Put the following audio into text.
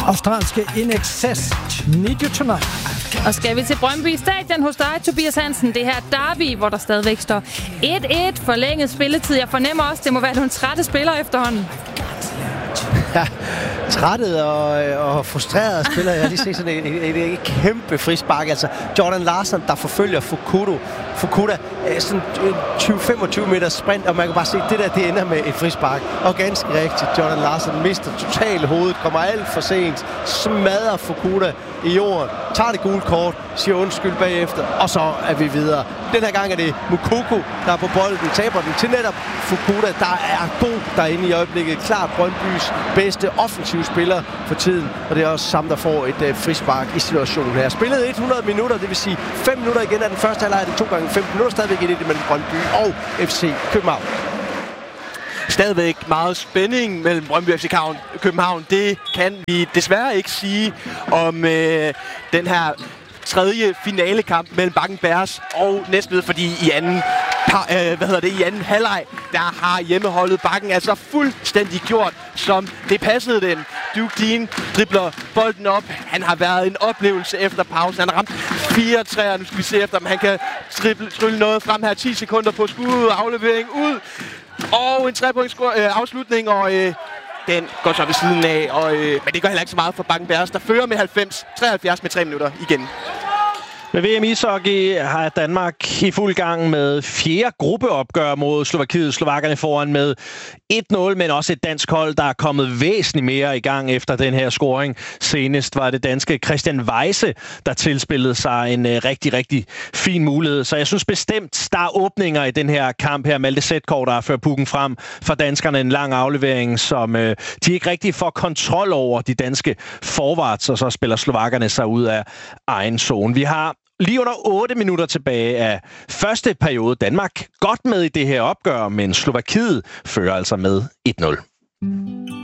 australske INXS Need You Tonight. Og skal vi til Brøndby Stadion hos dig, Tobias Hansen. Det her derby, hvor der stadigvæk står 1-1 forlænget spilletid. Jeg fornemmer også, det må være nogle trætte spillere efterhånden. Ja, trættet og frustreret spiller. Jeg har lige set sådan et kæmpe frispark. Altså Jordan Larsson, der forfølger Fukuda. Sådan 20-25 meter sprint, og man kan bare se, at det der, det ender med et frispark. Og ganske rigtigt, Jordan Larsson mister totalt hovedet, kommer alt for sent, smadrer Fukuda i jorden, tager det gule kort, siger undskyld bagefter, og så er vi videre. Den her gang er det Moukoko, der er på bolden, taber den til netop Fukuda, der er god derinde i øjeblikket. Klart Brøndbys bedste offensive spiller for tiden, og det er også Sam, der får et frispark i situationen her. Spillet 100 minutter, det vil sige 5 minutter igen af den første halvleg, det 2 gange 15 minutter, stadigvæk i det mellem Brøndby og FC København. Stadigvæk meget spænding mellem Brøndby og FC København. Det kan vi desværre ikke sige om den her tredje finalekamp mellem Bakken Bears og Næstved, fordi i anden halvleg, der har hjemmeholdet Bakken altså fuldstændig gjort, som det passede den. Duke Dean dribler bolden op. Han har været en oplevelse efter pausen. Han har ramt 4 træer. Nu skal vi se efter, om han kan trylle noget frem her. 10 sekunder på skud, aflevering ud. Og en 3-points afslutning, og den går så ved siden af. Men det gør heller ikke så meget for Bakken Bears, der fører med 73 med 3 minutter igen. Med VM ishockey har Danmark i fuld gang med 4. gruppeopgør mod Slovakiet. Slovakkerne foran med 1-0, men også et dansk hold, der er kommet væsentligt mere i gang efter den her scoring. Senest var det danske Christian Weise, der tilspillede sig en rigtig, rigtig fin mulighed. Så jeg synes bestemt, der er åbninger i den her kamp her. Malte Sætkov, der har ført pucken frem for danskerne. En lang aflevering, som de ikke rigtig får kontrol over, de danske forwards, og så spiller slovakkerne sig ud af egen zone. Vi har lige under 8 minutter tilbage af første periode. Danmark godt med i det her opgør, men Slovakiet fører altså med 1-0.